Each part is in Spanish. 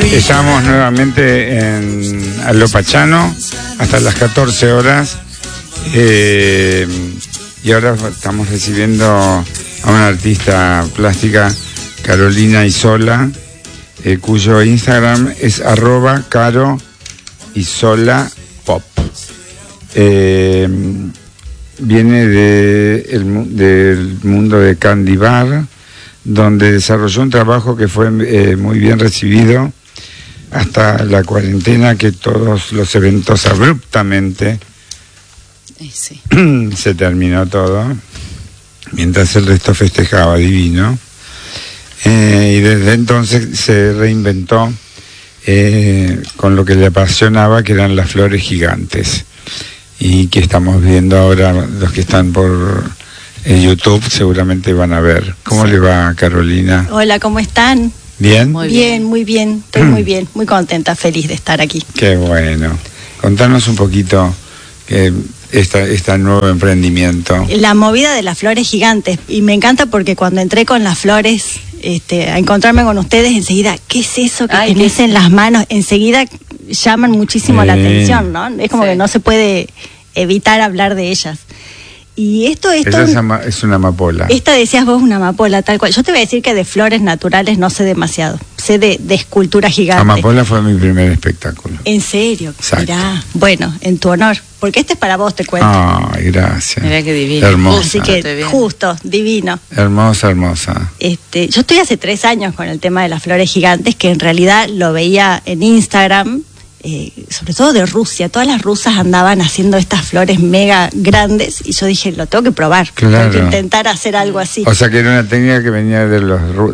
Estamos nuevamente en Alopachano hasta las 14 horas y ahora estamos recibiendo a una artista plástica, Carolina Isola, cuyo Instagram es @caroisolapop. Viene del mundo de Candy Bar, donde desarrolló un trabajo que fue muy bien recibido hasta la cuarentena, que todos los eventos abruptamente se terminó todo, mientras el resto festejaba divino. Y desde entonces se reinventó con lo que le apasionaba, que eran las flores gigantes, y que estamos viendo ahora. Los que están por YouTube seguramente van a ver. ¿Cómo le va, Carolina? Hola, ¿cómo están? ¿Bien? Muy bien. Estoy muy bien, muy contenta, feliz de estar aquí. Qué bueno. Contanos un poquito este nuevo emprendimiento. La movida de las flores gigantes. Y me encanta porque cuando entré con las flores a encontrarme con ustedes, enseguida, ¿qué es eso que tenés en las manos? Enseguida llaman muchísimo la atención, ¿no? Es como que no se puede evitar hablar de ellas. Y esa es una amapola. Esta, decías vos, una amapola, tal cual. Yo te voy a decir que de flores naturales no sé demasiado. Sé de escultura gigante. Amapola fue mi primer espectáculo. ¿En serio? Exacto. Mirá, bueno, en tu honor. Porque este es para vos, te cuento. Ay, gracias. Mirá qué divino. Hermosa. Así que, justo, divino. Hermosa. Yo estoy hace 3 años con el tema de las flores gigantes, que en realidad lo veía en Instagram, sobre todo de Rusia. Todas las rusas andaban haciendo estas flores mega grandes y yo dije, lo tengo que probar, claro. Tengo que intentar hacer algo así. O sea que era una técnica que venía de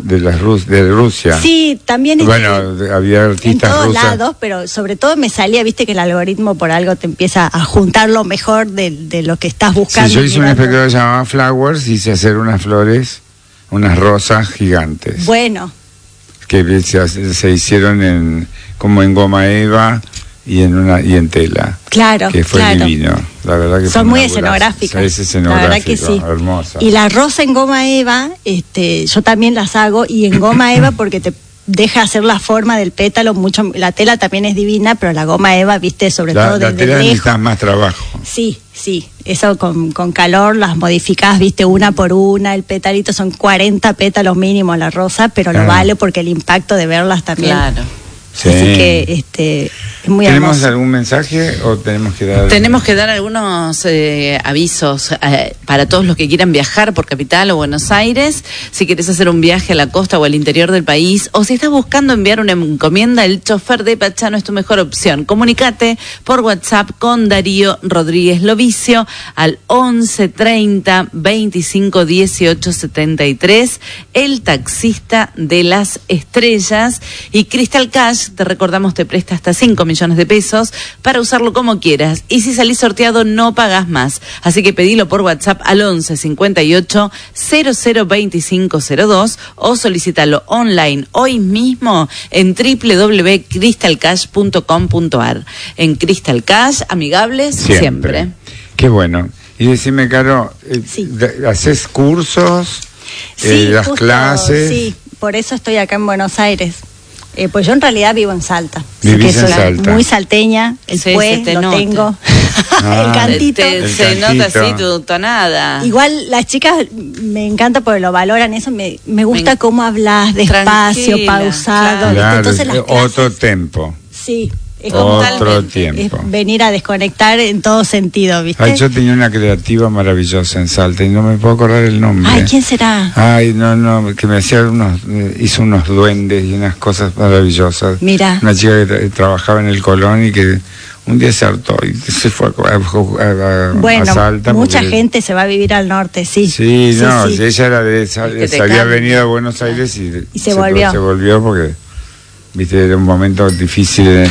Rusia. Sí, también había artistas en todos rusas. lados, pero sobre todo me salía, viste que el algoritmo por algo te empieza a juntar lo mejor de lo que estás buscando. Sí, yo hice un espectáculo que se llamaba Flowers y hice hacer unas flores, unas rosas gigantes. Bueno. Que se hicieron como en goma eva y en tela. Claro, que fue divino. La verdad que son muy escenográficas. Es escenográfico, la verdad que sí. Hermosa. Y la rosa en goma eva, yo también las hago, y en goma eva porque te deja hacer la forma del pétalo mucho. La tela también es divina, pero la goma eva, viste, sobre todo desde lejos. La tela necesita más trabajo. Sí. Eso con calor las modificás, viste, una por una. El petalito son 40 pétalos mínimo la rosa, pero lo vale porque el impacto de verlas también. Claro. Sí. Así que es muy hermoso. ¿Tenemos algún mensaje o tenemos que dar? Tenemos que dar algunos avisos para todos los que quieran viajar por Capital o Buenos Aires. Si quieres hacer un viaje a la costa o al interior del país, o si estás buscando enviar una encomienda, el chofer de Pachano es tu mejor opción. Comunicate por WhatsApp con Darío Rodríguez Lovicio al 11 30 25 18 73, el taxista de las estrellas. Y Crystal Cash, te recordamos, te presta hasta 5 millones de pesos para usarlo como quieras, y si salís sorteado no pagás más, así que pedilo por WhatsApp al 11 58 00 25 02 o solicítalo online hoy mismo en www.crystalcash.com.ar. En Crystal Cash, amigables siempre. Qué bueno. Y decime, Caro, ¿haces cursos? ¿Das clases? Sí, por eso estoy acá en Buenos Aires. Pues yo en realidad vivo en Salta. ¿Vivís en Salta? Muy salteña, el lo tengo. El cantito. Se nota así tu tonada. Igual las chicas me encanta porque lo valoran eso. Me gusta cómo hablas despacio, pausado. Claro, entonces las clases, otro tempo. Sí. Es como otro tiempo. Es venir a desconectar en todo sentido, ¿viste? Ay, yo tenía una creativa maravillosa en Salta y no me puedo acordar el nombre. Ay, ¿quién será? Ay, no, que me hacía hizo unos duendes y unas cosas maravillosas. Mira. Una chica que trabajaba en el Colón y que un día se hartó y se fue a Salta. Mucha gente se va a vivir al norte, sí. Sí, ella era se había venido a Buenos Aires y se volvió. Se volvió porque... Viste, era un momento difícil en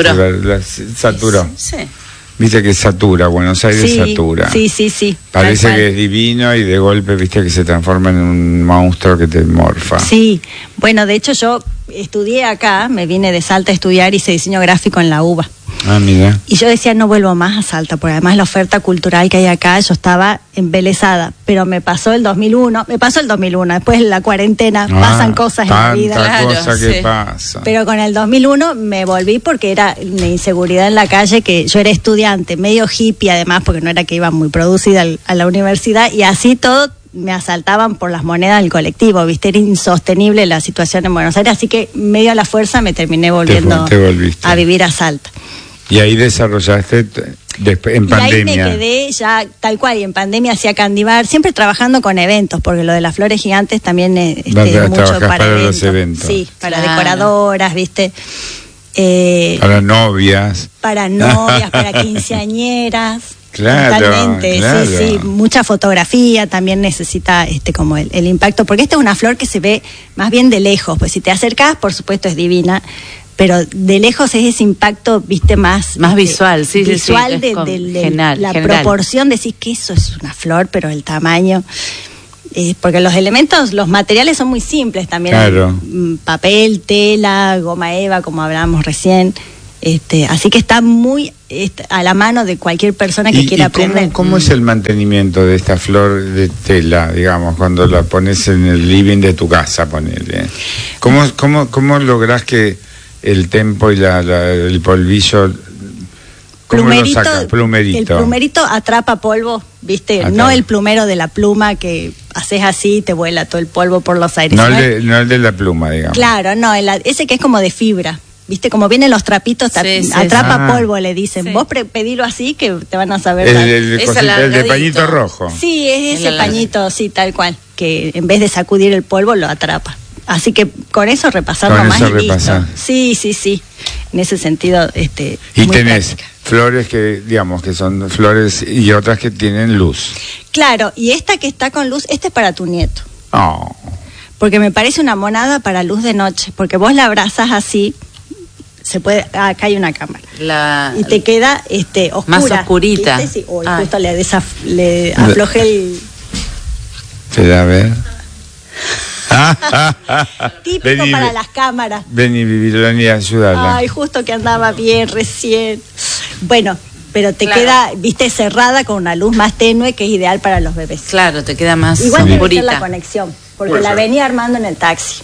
saturó. Sí. Viste que satura, Buenos Aires satura. Sí. Parece que es divino y de golpe, viste, que se transforma en un monstruo que te morfa. Sí, bueno, de hecho yo estudié acá, me vine de Salta a estudiar, hice diseño gráfico en la UBA. Ah, mira. Y yo decía, no vuelvo más a Salta, porque además la oferta cultural que hay acá, yo estaba embelesada. Pero me pasó el 2001, después de la cuarentena, pasan cosas en la vida. Tanta cosa que sí. pasa. Pero con el 2001 me volví porque era una inseguridad en la calle, que yo era estudiante, medio hippie además, porque no era que iba muy producida a la universidad, y así todo me asaltaban por las monedas del colectivo, ¿viste? Era insostenible la situación en Buenos Aires, así que medio a la fuerza me terminé volviendo Te volviste a vivir a Salta. Y ahí desarrollaste después, en pandemia. Y ahí me quedé ya tal cual, y en pandemia hacía Candibar, siempre trabajando con eventos, porque lo de las flores gigantes también es mucho para los eventos. Sí, para Claro. decoradoras, ¿viste? Para novias. Para novias, para quinceañeras. Claro, Totalmente, claro. sí, mucha fotografía también necesita como el impacto, porque esta es una flor que se ve más bien de lejos, pues si te acercas, por supuesto es divina, pero de lejos es ese impacto, viste, más visual, sí, visual sí, de la proporción, decís que eso es una flor, pero el tamaño, porque los elementos, los materiales son muy simples también, Claro. Papel, tela, goma eva, como hablábamos recién. Así que está muy a la mano de cualquier persona que quiera aprender. ¿Cómo es el mantenimiento de esta flor de tela, digamos, cuando la pones en el living de tu casa, ponele? ¿Cómo lográs que el tempo y el polvillo... ¿Cómo lo sacas? Plumerito. El plumerito atrapa polvo, ¿viste? Acá. No el plumero de la pluma que haces así y te vuela todo el polvo por los aires. No el de la pluma, digamos. Claro, no, ese que es como de fibra. ¿Viste? Como vienen los trapitos, Sí, atrapa sí. polvo, le dicen. Sí. Vos pedilo así que te van a saber. El Es de alargadito. pañito rojo. Sí, es ese El pañito, sí, tal cual. Que en vez de sacudir el polvo, lo atrapa. Así que con eso repasar Con nomás eso y listo. repasás. Sí. En ese sentido, Y muy tenés práctica. flores que, digamos, que son flores y otras que tienen luz. Claro, y esta que está con luz, esta es para tu nieto. Oh. Porque me parece una monada para luz de noche. Porque vos la abrazas así, se puede, acá hay una cámara. Y te queda oscura. Más oscurita. ¿Viste? Sí. Uy, Ay. justo le aflojé el... ¿Te da a ver? Típico para las cámaras. Ven y vení a ayudarla. Ay, justo que andaba bien recién. Bueno, pero te Claro. queda, viste, cerrada con una luz más tenue que es ideal para los bebés. Claro, te queda más Igual debe ser la oscurita. conexión, porque Puede la ser. venía armando en el taxi.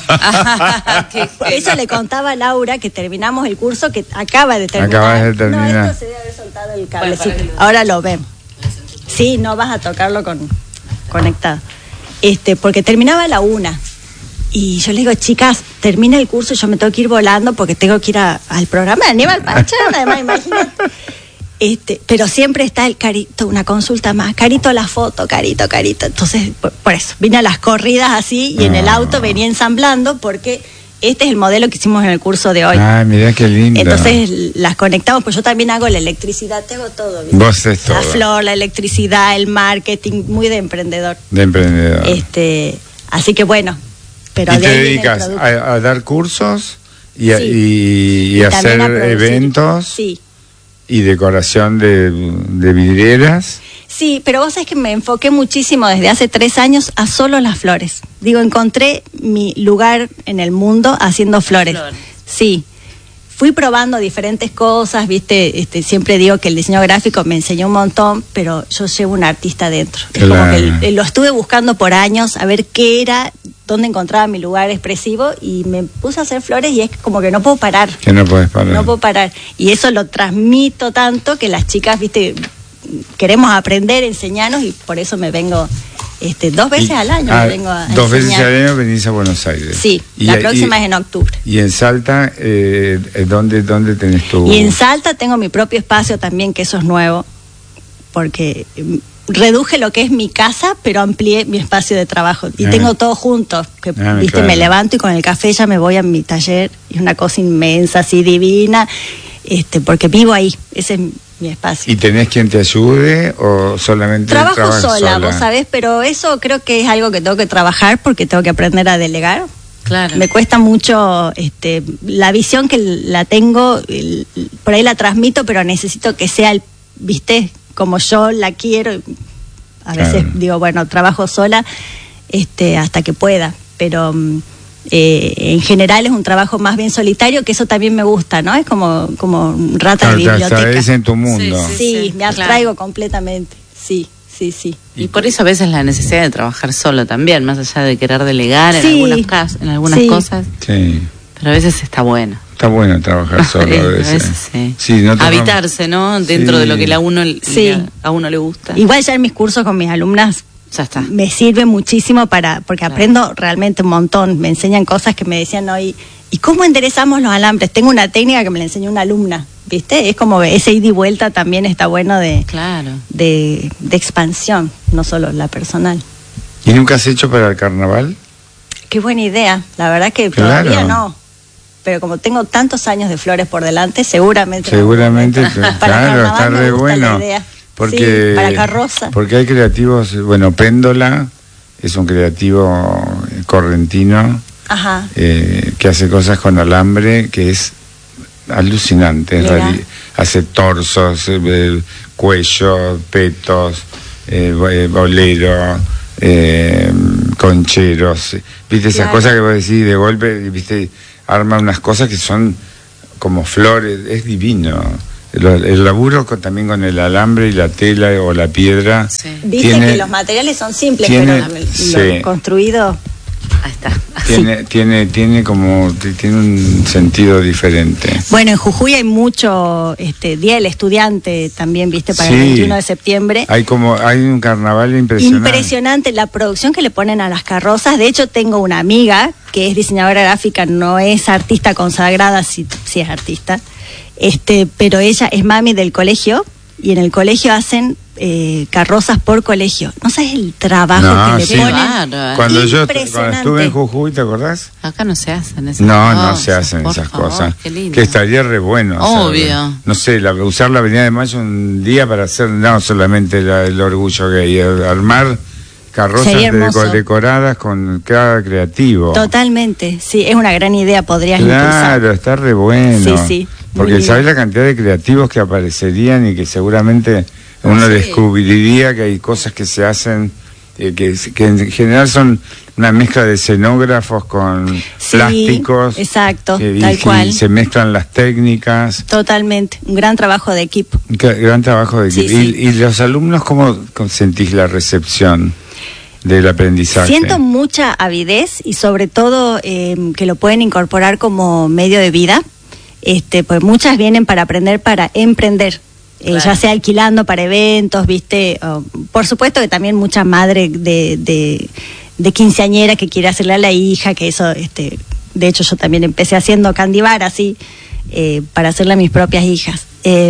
Qué Por eso le contaba a Laura que terminamos el curso, que acaba de terminar. Acabas de terminar. No, esto se debe haber soltado el cablecito. Ahora lo vemos. Sí, no vas a tocarlo conectado. Porque terminaba a la 1:00. Y yo le digo, chicas, termina el curso, yo me tengo que ir volando porque tengo que ir al programa de Aníbal Pachán, además, imagínate. Pero siempre está el Carito, una consulta más, Carito la foto, Carito. Entonces, por eso, vine a las corridas así y en el auto venía ensamblando porque este es el modelo que hicimos en el curso de hoy. Ay, mirá qué lindo. Entonces las conectamos, pues yo también hago la electricidad, te hago todo. ¿viste? Vos es todo. La flor, la electricidad, el marketing, muy de emprendedor. De emprendedor. Así que bueno, pero ¿Y de te ahí viene el dedicas producto. a dar cursos y, Sí. y Y hacer también a producir. eventos Sí. y decoración de vidrieras? Sí, pero vos sabés que me enfoqué muchísimo desde hace 3 años a solo las flores. Digo, encontré mi lugar en el mundo haciendo flores. Sí. Fui probando diferentes cosas, viste, siempre digo que el diseño gráfico me enseñó un montón, pero yo llevo un artista dentro. Es como Claro. que lo estuve buscando por años, a ver qué era, dónde encontraba mi lugar expresivo, y me puse a hacer flores y es como que no puedo parar. Que no podés parar. No puedo parar. Y eso lo transmito tanto que las chicas, viste, queremos aprender, enseñarnos, y por eso me vengo 2 veces al año. Me vengo a 2 veces enseñar. al año venís a Buenos Aires. Sí, Y- la próxima es en octubre. Y en Salta, ¿dónde tenés tu...? Y en Salta tengo mi propio espacio también, que eso es nuevo, porque reduje lo que es mi casa, pero amplié mi espacio de trabajo. Y tengo todo junto, que viste, claro. me levanto y con el café ya me voy a mi taller, y es una cosa inmensa, así divina, porque vivo ahí, ese es mi espacio. ¿Y tenés quien te ayude o solamente Trabajo trabajas sola, vos sabés, pero eso creo que es algo que tengo que trabajar porque tengo que aprender a delegar. Claro. Me cuesta mucho la visión que la tengo, por ahí la transmito, pero necesito que sea, viste, como yo la quiero. A veces Claro. digo, bueno, trabajo sola hasta que pueda, pero En general es un trabajo más bien solitario, que eso también me gusta, ¿no? Es como rata de biblioteca. Es en tu mundo. Sí, me abstraigo completamente. Sí. Y por eso a veces la necesidad de trabajar solo también, más allá de querer delegar en algunas cosas. Sí. Pero a veces está bueno. Está bueno trabajar solo a veces. Sí, habitarse, ¿no? Dentro de lo que a uno le gusta. Igual ya en mis cursos con mis alumnas ya está. Me sirve muchísimo porque aprendo realmente un montón. Me enseñan cosas que me decían hoy. ¿Y cómo enderezamos los alambres? Tengo una técnica que me la enseñó una alumna, ¿viste? Es como ese ida y vuelta también está bueno de expansión, no solo la personal. ¿Y nunca has hecho para el carnaval? Qué buena idea. La verdad que todavía no. Pero como tengo tantos años de flores por delante, seguramente claro, está re bueno. Porque, para carroza. Porque hay creativos, bueno, Péndola es un creativo correntino. Ajá. Que hace cosas con alambre que es alucinante. Hace torsos, cuello, petos, bolero, concheros, viste esas cosas que vos decís de golpe, viste, arma unas cosas que son como flores, es divino. El laburo también con el alambre y la tela o la piedra. Sí. Dicen que los materiales son simples, pero lo construido. Ahí está. Tiene un sentido diferente. Bueno, en Jujuy hay mucho Día del Estudiante también, viste, para el 21 de septiembre. Hay un carnaval impresionante. Impresionante la producción que le ponen a las carrozas. De hecho, tengo una amiga que es diseñadora gráfica, no es artista consagrada, sí es artista, pero ella es mami del colegio y en el colegio hacen carrozas por colegio. No sabes el trabajo que le ponen. Cuando estuve en Jujuy, ¿te acordás? Acá no se hacen esas cosas. No se hacen esas cosas. Que estaría re bueno. Obvio. No sé, usar la Avenida de Mayo un día para hacer no solamente el orgullo gay, armar carrozas decoradas con cada creativo. Totalmente, sí, es una gran idea, podrías impulsar. Claro, está re bueno. Sí. Porque sabes la cantidad de creativos que aparecerían y que seguramente uno descubriría que hay cosas que se hacen que en general son una mezcla de escenógrafos con plásticos. Exacto, tal cual. Se mezclan las técnicas. Totalmente, un gran trabajo de equipo. Gran trabajo de equipo. ¿Y los alumnos cómo sentís la recepción del aprendizaje? Siento mucha avidez y sobre todo que lo pueden incorporar como medio de vida. Pues muchas vienen para aprender, para emprender. Ya sea alquilando para eventos, viste, por supuesto que también mucha madre de quinceañera que quiere hacerle a la hija, que eso, de hecho yo también empecé haciendo candy bar así, para hacerle a mis propias hijas,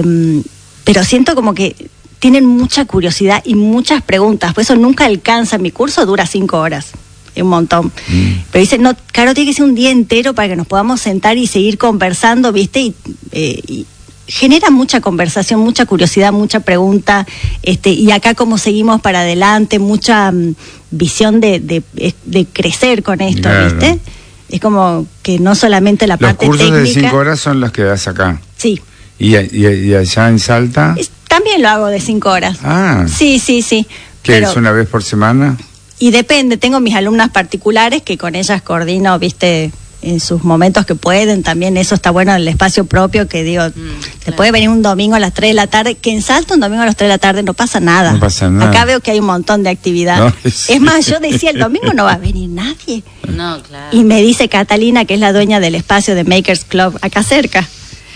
pero siento como que tienen mucha curiosidad y muchas preguntas, por eso nunca alcanza, mi curso dura 5 horas. Es un montón. Pero dice, no, claro, tiene que ser un día entero para que nos podamos sentar y seguir conversando, viste, y genera mucha conversación, mucha curiosidad, mucha pregunta, y acá como seguimos para adelante, mucha visión de crecer con esto, claro. ¿Viste? Es como que no solamente la parte técnica. Los cursos de 5 horas son los que das acá. Sí. ¿Y allá en Salta? También lo hago de 5 horas. Ah. Sí. ¿Qué es una vez por semana? Y depende, tengo mis alumnas particulares que con ellas coordino, viste, en sus momentos que pueden, también eso está bueno en el espacio propio, que digo, te puede venir un domingo a las 3 de la tarde, que en Salta un domingo a las 3 de la tarde no pasa nada. No pasa nada. Acá veo que hay un montón de actividad. No, es más, yo decía, el domingo no va a venir nadie. No, claro. Y me dice Catalina, que es la dueña del espacio de Makers Club, acá cerca,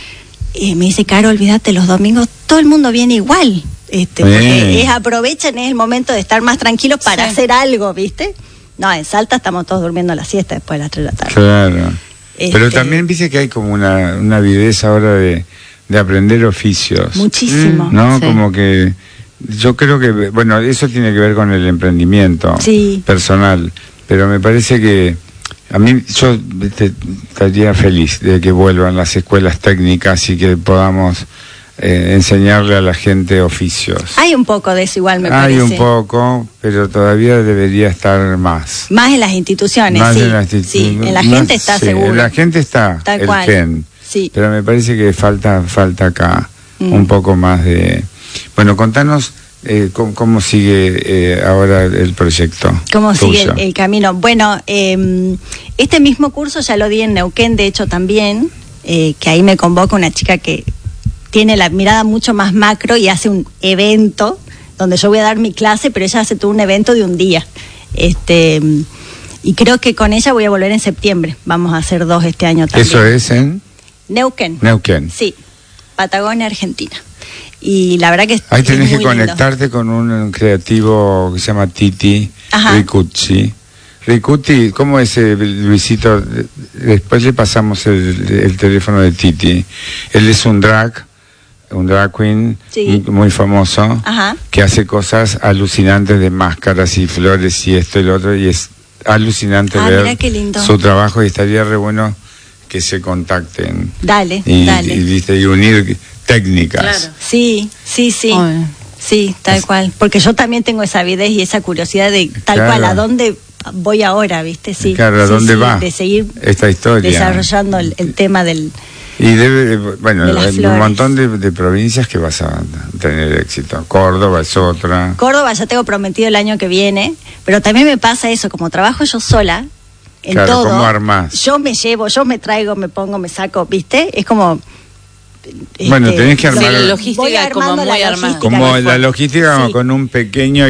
y me dice, Caro, olvídate, los domingos todo el mundo viene igual. Porque aprovechan, es el momento de estar más tranquilos para hacer algo, ¿viste? No, en Salta estamos todos durmiendo la siesta después de las 3 de la tarde. Claro. Pero también dice que hay como una avidez ahora de aprender oficios. Muchísimo. ¿No? Sí. Como que yo creo que, bueno, eso tiene que ver con el emprendimiento personal. Pero me parece que a mí, yo estaría feliz de que vuelvan las escuelas técnicas y que podamos enseñarle a la gente oficios. Hay un poco de eso igual, me parece. Hay un poco, pero todavía debería estar más. Más en las instituciones, sí, en la gente está seguro. En la gente está, tal cual. GEN. Sí. Pero me parece que falta acá un poco más de... Bueno, contanos ¿Cómo sigue ahora el proyecto? ¿Cómo tuyo? sigue el camino? Bueno, este mismo curso ya lo di en Neuquén, de hecho también, que ahí me convoca una chica que tiene la mirada mucho más macro y hace un evento donde yo voy a dar mi clase, pero ella hace todo un evento de un día. Y creo que con ella voy a volver en septiembre. Vamos a hacer 2 este año también. ¿Eso es en? Neuquén. Neuquén. Sí, Patagonia, Argentina. Y la verdad que ahí tenés es que muy lindo. conectarte con un creativo que se llama Titi Ricucci. Ricucci, ¿cómo es Luisito? Después le pasamos el teléfono de Titi. Él es un drag queen, sí, muy famoso, que hace cosas alucinantes de máscaras y flores y esto y lo otro, y es alucinante ver su trabajo, y estaría re bueno que se contacten. Dale. Y unir técnicas. Claro. Sí. Sí, tal cual. Porque yo también tengo esa avidez y esa curiosidad de tal cual, ¿a dónde voy ahora, viste? Sí. Claro, ¿a dónde va? De seguir esta historia, desarrollando el tema del... Y hay un montón de provincias que vas a tener éxito. Córdoba es otra. Córdoba ya tengo prometido el año que viene, pero también me pasa eso, como trabajo yo sola, en todo. ¿Cómo armás? Yo me llevo, yo me traigo, me pongo, me saco, ¿viste? Es como... Bueno, tenés que armar la logística, como muy armada. Como la logística, sí, con un pequeño